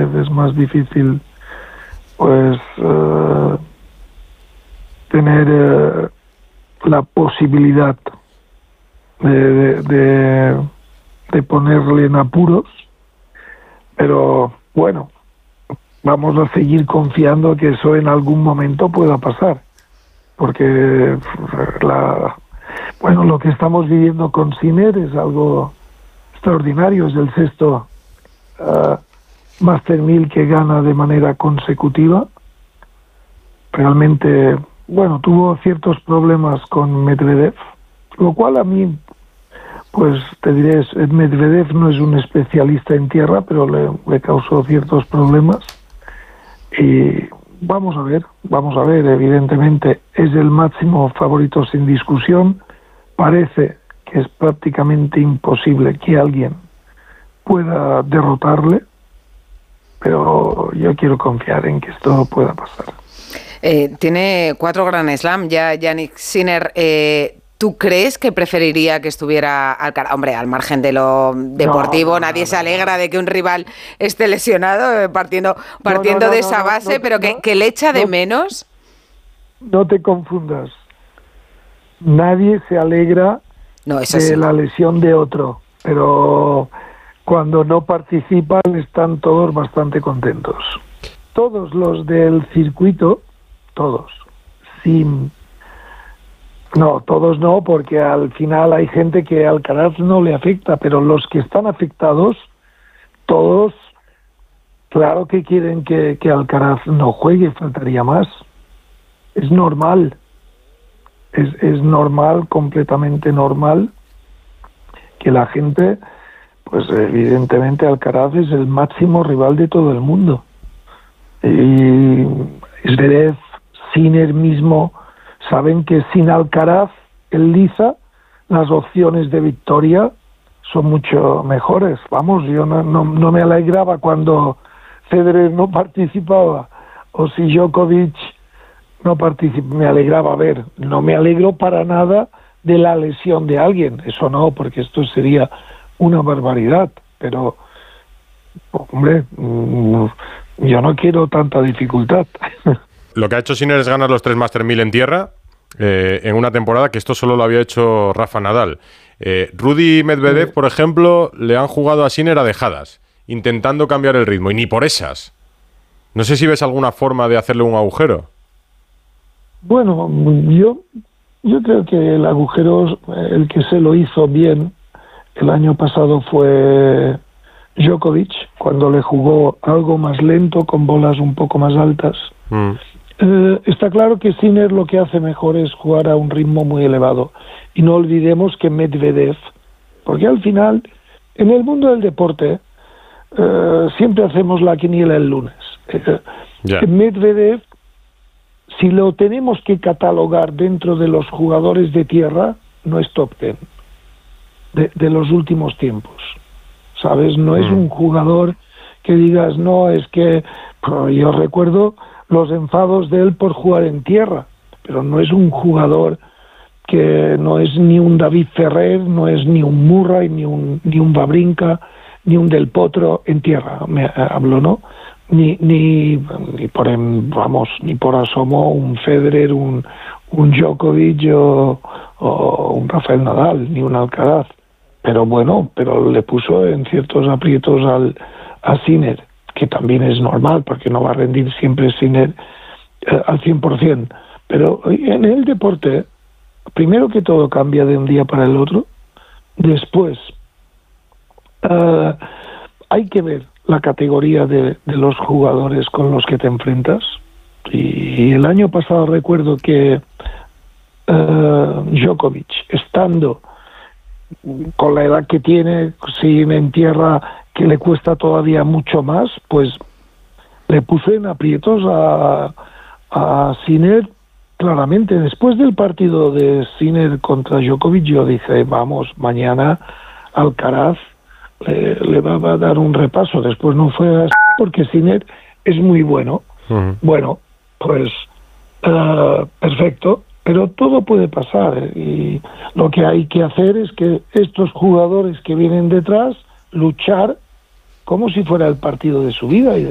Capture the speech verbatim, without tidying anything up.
Medvedev es más difícil pues uh, tener uh, la posibilidad de, de, de, de ponerle en apuros, pero bueno, vamos a seguir confiando que eso en algún momento pueda pasar, porque la, bueno, lo que estamos viviendo con Sinner es algo extraordinario, es el sexto uh, Master mil que gana de manera consecutiva. Realmente, bueno, tuvo ciertos problemas con Medvedev, lo cual a mí, pues te diré, Medvedev no es un especialista en tierra, pero le, le causó ciertos problemas. Y vamos a ver, vamos a ver, evidentemente es el máximo favorito sin discusión. Parece que es prácticamente imposible que alguien pueda derrotarle, pero yo quiero confiar en que esto pueda pasar. Eh, tiene cuatro Grand Slam ya Jannik Sinner. Eh, ¿Tú crees que preferiría que estuviera Alcaraz? Hombre, al margen de lo deportivo, no, no, nadie no, no, se alegra no. de que un rival esté lesionado, eh, partiendo, partiendo no, no, no, de esa no, base, no, pero no, que, que le echa de no, menos. No te confundas. Nadie se alegra no, de sí. la lesión de otro, pero cuando no participan están todos bastante contentos. Todos los del circuito, todos, sin... No, todos no, porque al final hay gente que a Alcaraz no le afecta, pero los que están afectados, todos, claro que quieren que, que Alcaraz no juegue, faltaría más. Es normal, es, es normal, completamente normal, que la gente, pues evidentemente Alcaraz es el máximo rival de todo el mundo. Y Zverev, Sinner mismo, saben que sin Alcaraz, el Liza, las opciones de victoria son mucho mejores. Vamos, yo no, no, no me alegraba cuando Federer no participaba, o si Djokovic no participaba, me alegraba ver. No me alegro para nada de la lesión de alguien, eso no, porque esto sería una barbaridad, pero, hombre, yo no quiero tanta dificultad. Lo que ha hecho Sinner es ganar los tres Master mil en tierra eh, en una temporada que esto solo lo había hecho Rafa Nadal. Eh, Rudy y Medvedev, sí. por ejemplo, le han jugado a Sinner a dejadas, intentando cambiar el ritmo, y ni por esas. No sé si ves alguna forma de hacerle un agujero. Bueno, yo, yo creo que el agujero, el que se lo hizo bien el año pasado fue Djokovic, cuando le jugó algo más lento, con bolas un poco más altas. Mm. Eh, está claro que Sinner lo que hace mejor es jugar a un ritmo muy elevado. Y no olvidemos que Medvedev, porque al final, en el mundo del deporte, eh, siempre hacemos la quiniela el lunes. Eh, yeah. Medvedev, si lo tenemos que catalogar dentro de los jugadores de tierra, no es top ten de, de los últimos tiempos. ¿Sabes? No mm. es un jugador que digas, no, es que... Yo recuerdo los enfados de él por jugar en tierra, pero no es un jugador que no es ni un David Ferrer, no es ni un Murray, ni un ni un Wawrinka, ni un Del Potro en tierra, me hablo, ¿no? Ni ni ni por vamos, ni por asomo un Federer, un un Djokovic o, o un Rafael Nadal, ni un Alcaraz. Pero bueno, pero le puso en ciertos aprietos al a Sinner, que también es normal, porque no va a rendir siempre Sinner eh, al cien por ciento. Pero en el deporte, primero que todo cambia de un día para el otro. Después, uh, hay que ver la categoría de, de los jugadores con los que te enfrentas. Y, y el año pasado recuerdo que uh, Djokovic, estando con la edad que tiene, sin en tierra, que le cuesta todavía mucho más, pues le puso en aprietos a, a Sinner claramente. Después del partido de Sinner contra Djokovic, yo dije, vamos, mañana Alcaraz le, le va a dar un repaso. Después no fue así, porque Sinner es muy bueno. Uh-huh. Bueno, pues uh, perfecto, pero todo puede pasar, ¿eh? Y lo que hay que hacer es que estos jugadores que vienen detrás luchar como si fuera el partido de su vida, y